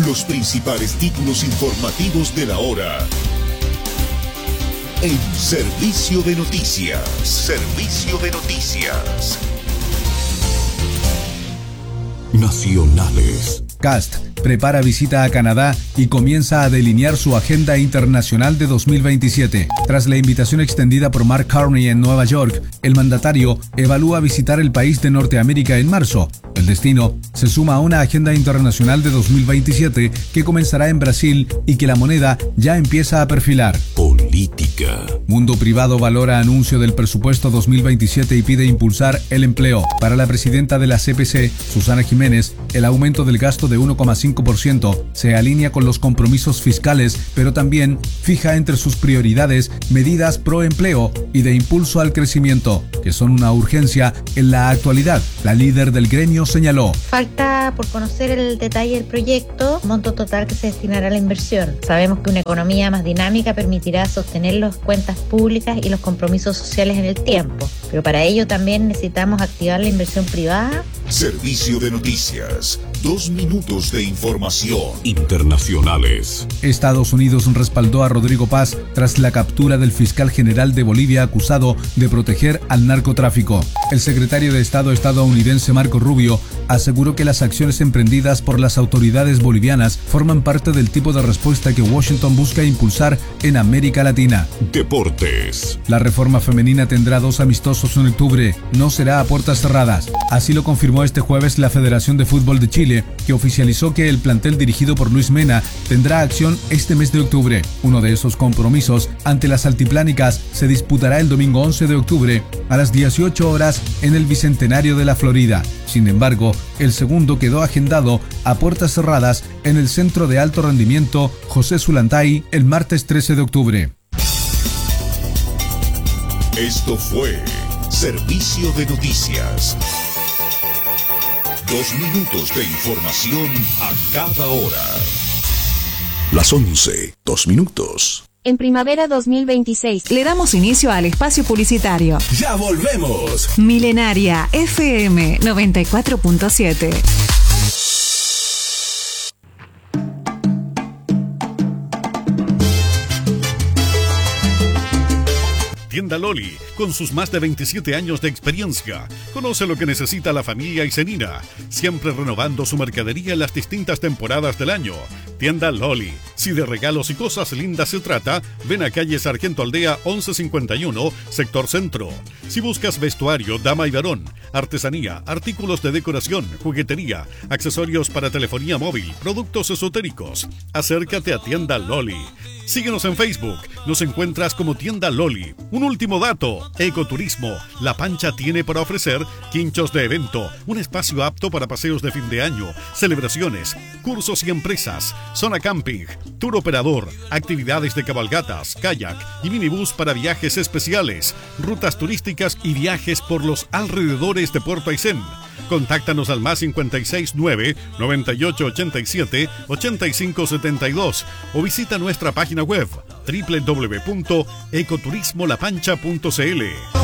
Los principales títulos informativos de la hora. En Servicio de Noticias. Servicio de Noticias. Nacionales. Cast prepara visita a Canadá y comienza a delinear su agenda internacional de 2027. Tras la invitación extendida por Mark Carney en Nueva York, el mandatario evalúa visitar el país de Norteamérica en marzo. El destino se suma a una agenda internacional de 2027 que comenzará en Brasil y que la moneda ya empieza a perfilar. Política. Mundo Privado valora anuncio del presupuesto 2027 y pide impulsar el empleo. Para la presidenta de la CPC, Susana Jiménez, el aumento del gasto de 1,5% se alinea con los compromisos fiscales, pero también fija entre sus prioridades medidas pro empleo y de impulso al crecimiento, que son una urgencia en la actualidad. La líder del gremio señaló: falta por conocer el detalle del proyecto, monto total que se destinará a la inversión. Sabemos que una economía más dinámica permitirá sostener las cuentas públicas y los compromisos sociales en el tiempo, pero para ello también necesitamos activar la inversión privada. Servicio de Noticias. 2 minutos de información. Internacionales. Estados Unidos respaldó a Rodrigo Paz tras la captura del fiscal general de Bolivia acusado de proteger al narcotráfico. El secretario de Estado estadounidense Marco Rubio aseguró que las acciones emprendidas por las autoridades bolivianas forman parte del tipo de respuesta que Washington busca impulsar en América Latina. Deportes. La reforma femenina tendrá 2 amistosos en octubre. No será a puertas cerradas. Así lo confirmó este jueves la Federación de Fútbol de Chile, que oficializó que el plantel dirigido por Luis Mena tendrá acción este mes de octubre. Uno de esos compromisos ante las altiplánicas se disputará el domingo 11 de octubre a las 18 horas en el Bicentenario de la Florida. Sin embargo, el segundo quedó agendado a puertas cerradas en el Centro de Alto Rendimiento José Zulantay el martes 13 de octubre. Esto fue Servicio de Noticias. 2 minutos de información a cada hora. Las 11, 2 minutos. En primavera 2026 le damos inicio al espacio publicitario. ¡Ya volvemos! Milenaria FM 94.7. Tienda Loli, con sus más de 27 años de experiencia. Conoce lo que necesita la familia Isenina, siempre renovando su mercadería en las distintas temporadas del año. Tienda Loli. Si de regalos y cosas lindas se trata, ven a calle Sargento Aldea 1151, sector centro. Si buscas vestuario, dama y varón, artesanía, artículos de decoración, juguetería, accesorios para telefonía móvil, productos esotéricos, acércate a Tienda Loli. Síguenos en Facebook, nos encuentras como Tienda Loli. Un último dato: Ecoturismo. La Pancha tiene para ofrecer quinchos de evento, un espacio apto para paseos de fin de año, celebraciones, cursos y empresas, zona camping, tour operador, actividades de cabalgatas, kayak y minibús para viajes especiales, rutas turísticas y viajes por los alrededores de Puerto Aysén. Contáctanos al más 569 9887 8572 o visita nuestra página web www.ecoturismolapancha.cl.